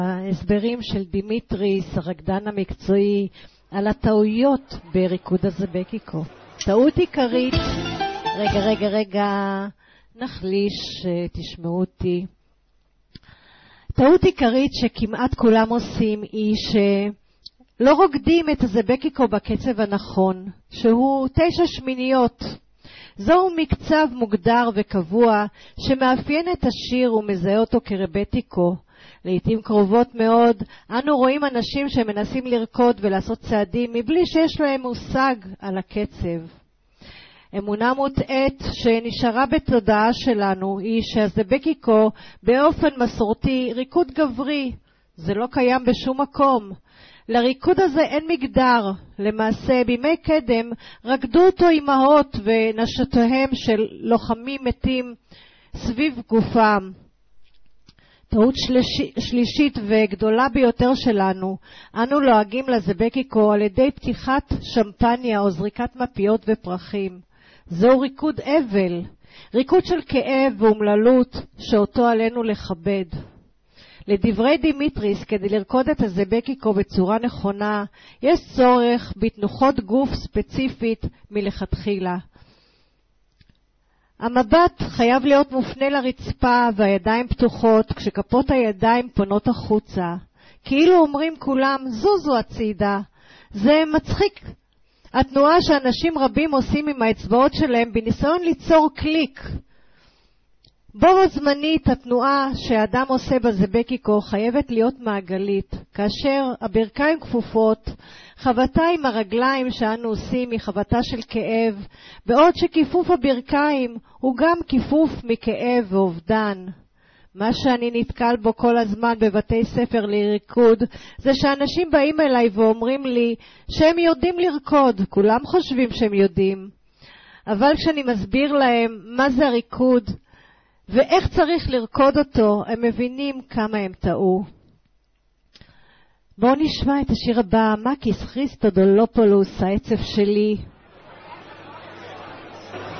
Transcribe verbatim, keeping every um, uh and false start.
ההסברים של דימיטריס, הרקדן המקצועי, על הטעויות בריקוד הזבקיקו. טעות עיקרית, רגע, רגע, רגע, נחליש, תשמעו אותי. טעות עיקרית שכמעט כולם עושים היא שלא רוקדים את הזבקיקו בקצב הנכון, שהוא תשע שמיניות. זהו מקצב מוגדר וקבוע שמאפיין את השיר ומזהה אותו כרבטיקו. לעתים קרובות מאוד אנו רואים אנשים שמנסים לרקוד ולעשות צעדים מבלי שיש להם מושג על הקצב. אמונה מוטעית שנשארה בתודעה שלנו היא שהזבקיקו באופן מסורתי ריקוד גברי. זה לא קיים בשום מקום. לריקוד הזה אין מגדר. למעשה בימי קדם רקדו אותו אמהות ונשותיהם של לוחמים מתים סביב גופם. טעות שלישית, שלישית וגדולה ביותר שלנו, אנו לועגים לזבקיקו על ידי פתיחת שמפניה או זריקת מפיות ופרחים. זהו ריקוד אבל, ריקוד של כאב ואומללות שאותו עלינו לכבד. לדברי דימיטריס, כדי לרקוד את הזבקיקו בצורה נכונה, יש צורך בתנוחות גוף ספציפית מלכתחילה. המבט חייב להיות מופנה לרצפה והידיים פתוחות כשכפות הידיים פונות החוצה. כאילו אומרים כולם, זוזו הצידה. זה מצחיק. התנועה שאנשים רבים עושים עם האצבעות שלהם בניסיון ליצור קליק. בו זמנית התנועה שהאדם עושה בזבקיקו חייבת להיות מעגלית. כאשר הברכיים כפופות, חבטה עם הרגליים שאנו עושים היא חבטה של כאב, בעוד שכיפוף הברכיים הוא גם כיפוף מכאב ואובדן. מה שאני נתקל בו כל הזמן בבתי ספר לריקוד, זה שאנשים באים אליי ואומרים לי שהם יודעים לרקוד, כולם חושבים שהם יודעים. אבל כשאני מסביר להם מה זה הריקוד, ואיך צריך לרקוד אותו, הם מבינים כמה הם טעו. בואו נשמע את השיר הבא, מקיס כריסטודולופולוס, העצב שלי.